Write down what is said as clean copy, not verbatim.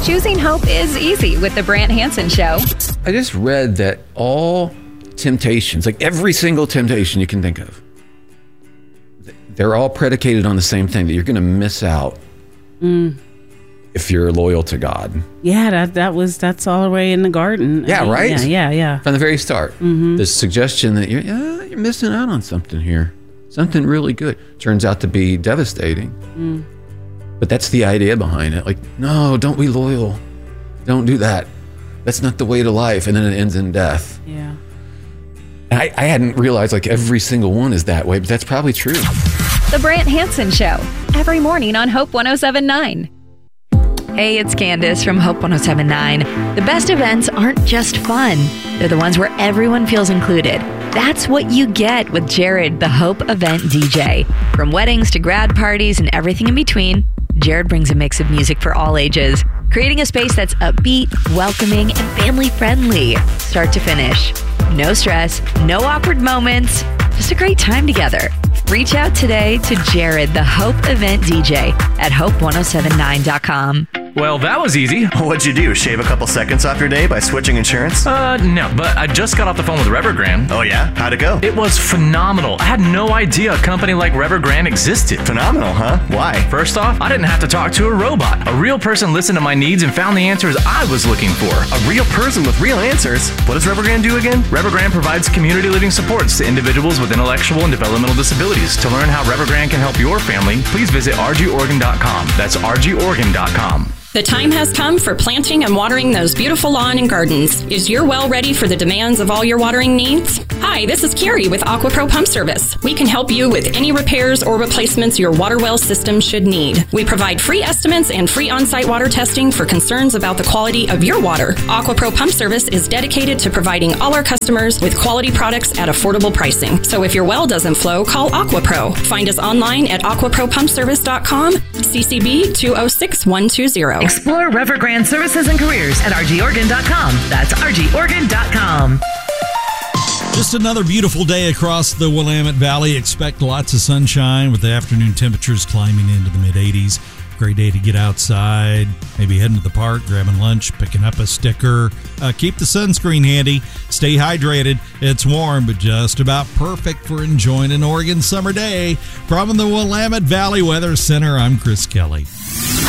Choosing hope is easy with the Brant Hansen Show. I just read that all temptations, like every single temptation you can think of, they're all predicated on the same thing, that you're going to miss out if you're loyal to God. Yeah, that's all the way in the garden. Yeah, right? Yeah. From the very start. Mm-hmm. The suggestion that you're missing out on something here. Something really good. Turns out to be devastating. But that's the idea behind it. Like, no, don't be loyal. Don't do that. That's not the way to life. And then it ends in death. Yeah. And I hadn't realized like every single one is that way, but that's probably true. The Brant Hansen Show, every morning on Hope 107.9. Hey, it's Candace from Hope 107.9. The best events aren't just fun. They're the ones where everyone feels included. That's what you get with Jared, the Hope event DJ. From weddings to grad parties and everything in between, Jared brings a mix of music for all ages, creating a space that's upbeat, welcoming, and family-friendly, start to finish. No stress, no awkward moments, just a great time together. Reach out today to Jared, the Hope event DJ at hope1079.com. Well, that was easy. What'd you do? Shave a couple seconds off your day by switching insurance? No, but I just got off the phone with Revergrand. Oh yeah? How'd it go? It was phenomenal. I had no idea a company like Revergrand existed. Phenomenal, huh? Why? First off, I didn't have to talk to a robot. A real person listened to my needs and found the answers I was looking for. A real person with real answers? What does Revergrand do again? Revergrand provides community living supports to individuals with intellectual and developmental disabilities. To learn how Revergrand can help your family, please visit rgorgan.com. That's rgorgan.com. The time has come for planting and watering those beautiful lawn and gardens. Is your well ready for the demands of all your watering needs? Hi, this is Carrie with AquaPro Pump Service. We can help you with any repairs or replacements your water well system should need. We provide free estimates and free on-site water testing for concerns about the quality of your water. AquaPro Pump Service is dedicated to providing all our customers with quality products at affordable pricing. So if your well doesn't flow, call AquaPro. Find us online at aquapropumpservice.com, CCB 206120. Explore Revergrand services and careers at rgorgan.com. That's rgorgan.com. Just another beautiful day across the Willamette Valley. Expect lots of sunshine with the afternoon temperatures climbing into the mid-80s. Great day to get outside, maybe heading to the park, grabbing lunch, picking up a sticker. Keep the sunscreen handy. Stay hydrated. It's warm, but just about perfect for enjoying an Oregon summer day. From the Willamette Valley Weather Center, I'm Chris Kelly.